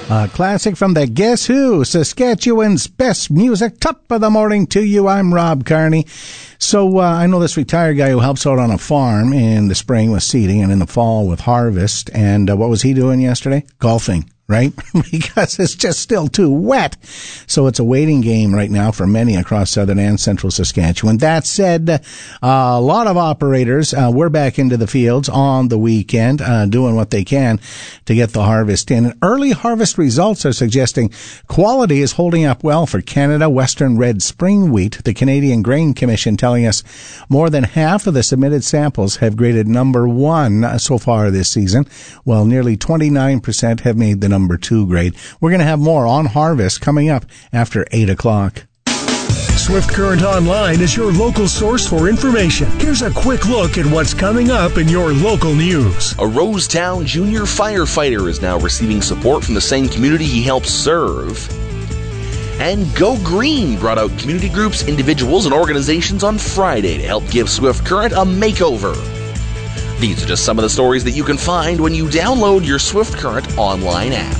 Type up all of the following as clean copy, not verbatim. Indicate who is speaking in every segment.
Speaker 1: A classic from the Guess Who, Saskatchewan's best music. Top of the morning to you. I'm Rob Carney. So I know this retired guy who helps out on a farm in the spring with seeding and in the fall with harvest. And what was he doing yesterday? Golfing. Right? Because it's just still too wet. So it's a waiting game right now for many across southern and central Saskatchewan. That said, a lot of operators were back into the fields on the weekend, doing what they can to get the harvest in. And early harvest results are suggesting quality is holding up well for Canada Western Red Spring Wheat. The Canadian Grain Commission telling us more than half of the submitted samples have graded number 1 so far this season, while nearly 29% have made the number 2 grade. We're going to have more on harvest coming up after 8 o'clock.
Speaker 2: Swift Current Online is your local source for information. Here's a quick look at what's coming up in your local news.
Speaker 3: A Rosetown junior firefighter is now receiving support from the same community he helps serve. And Go Green brought out community groups, individuals, and organizations on Friday to help give Swift Current a makeover. These are just some of the stories that you can find when you download your Swift Current online app.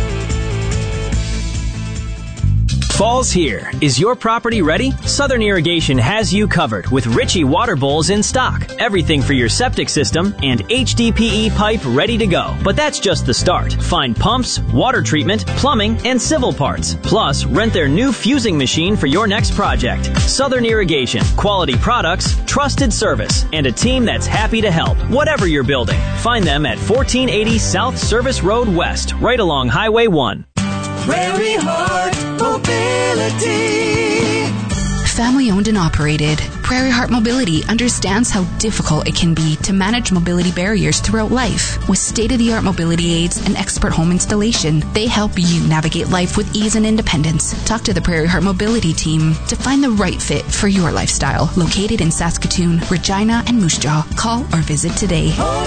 Speaker 4: Fall's here. Is your property ready? Southern Irrigation has you covered with Ritchie water bowls in stock. Everything for your septic system and HDPE pipe ready to go. But that's just the start. Find pumps, water treatment, plumbing, and civil parts. Plus, rent their new fusing machine for your next project. Southern Irrigation. Quality products, trusted service, and a team that's happy to help. Whatever you're building. Find them at 1480 South Service Road West, right along Highway 1.
Speaker 5: Prairie Heart Mobility.
Speaker 6: Family owned and operated, Prairie Heart Mobility understands how difficult it can be to manage mobility barriers throughout life. With state-of-the-art mobility aids and expert home installation, they help you navigate life with ease and independence. Talk to the Prairie Heart Mobility team to find the right fit for your lifestyle. Located in Saskatoon, Regina, and Moose Jaw. Call or visit today.
Speaker 5: Home